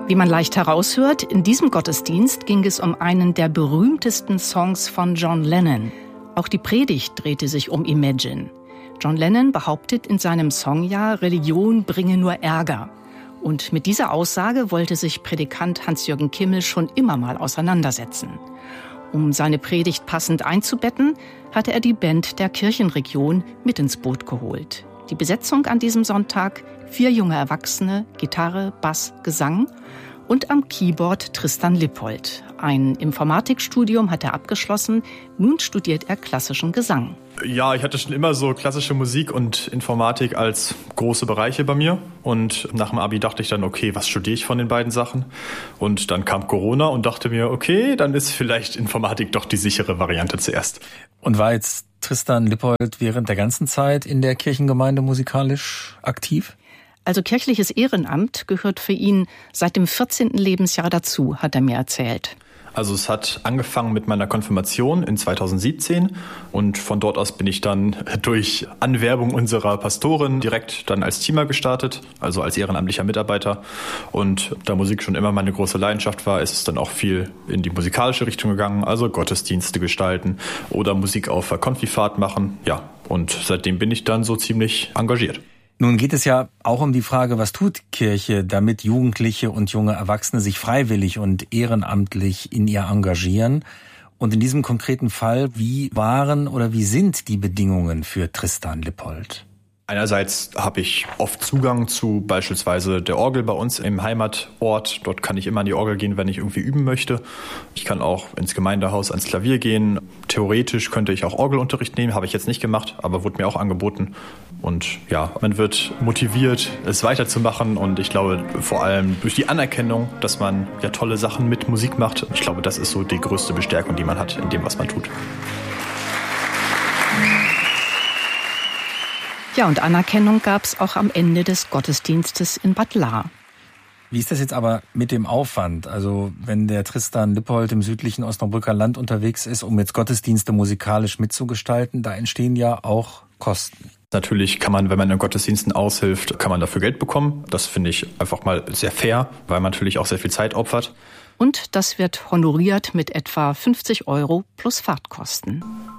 Wie man leicht heraushört, in diesem Gottesdienst ging es um einen der berühmtesten Songs von John Lennon. Auch die Predigt drehte sich um Imagine. John Lennon behauptet in seinem Song ja, Religion bringe nur Ärger. Und mit dieser Aussage wollte sich Predikant Hans-Jürgen Kimmel schon immer mal auseinandersetzen. Um seine Predigt passend einzubetten, hatte er die Band der Kirchenregion mit ins Boot geholt. Die Besetzung an diesem Sonntag: 4 junge Erwachsene, Gitarre, Bass, Gesang und am Keyboard Tristan Lippold. Ein Informatikstudium hat er abgeschlossen, nun studiert er klassischen Gesang. Ja, ich hatte schon immer so klassische Musik und Informatik als große Bereiche bei mir. Und nach dem Abi dachte ich dann, okay, was studiere ich von den beiden Sachen? Und dann kam Corona und dachte mir, okay, dann ist vielleicht Informatik doch die sichere Variante zuerst. Und war jetzt Tristan Lippold während der ganzen Zeit in der Kirchengemeinde musikalisch aktiv? Also kirchliches Ehrenamt gehört für ihn seit dem 14. Lebensjahr dazu, hat er mir erzählt. Also es hat angefangen mit meiner Konfirmation in 2017 und von dort aus bin ich dann durch Anwerbung unserer Pastorin direkt dann als Teamer gestartet, also als ehrenamtlicher Mitarbeiter. Und da Musik schon immer meine große Leidenschaft war, ist es dann auch viel in die musikalische Richtung gegangen, also Gottesdienste gestalten oder Musik auf der Konfifahrt machen. Ja, und seitdem bin ich dann so ziemlich engagiert. Nun geht es ja auch um die Frage, was tut Kirche, damit Jugendliche und junge Erwachsene sich freiwillig und ehrenamtlich in ihr engagieren. Und in diesem konkreten Fall, wie waren oder wie sind die Bedingungen für Tristan Lippold? Einerseits habe ich oft Zugang zu beispielsweise der Orgel bei uns im Heimatort. Dort kann ich immer an die Orgel gehen, wenn ich irgendwie üben möchte. Ich kann auch ins Gemeindehaus ans Klavier gehen. Theoretisch könnte ich auch Orgelunterricht nehmen, habe ich jetzt nicht gemacht, aber wurde mir auch angeboten. Und ja, man wird motiviert, es weiterzumachen. Und ich glaube, vor allem durch die Anerkennung, dass man ja tolle Sachen mit Musik macht. Ich glaube, das ist so die größte Bestärkung, die man hat in dem, was man tut. Ja, und Anerkennung gab es auch am Ende des Gottesdienstes in Bad Lahr. Wie ist das jetzt aber mit dem Aufwand? Also wenn der Tristan Lippold im südlichen Osnabrücker Land unterwegs ist, um jetzt Gottesdienste musikalisch mitzugestalten, da entstehen ja auch Kosten. Natürlich kann man, wenn man in Gottesdiensten aushilft, kann man dafür Geld bekommen. Das finde ich einfach mal sehr fair, weil man natürlich auch sehr viel Zeit opfert. Und das wird honoriert mit etwa 50 € plus Fahrtkosten.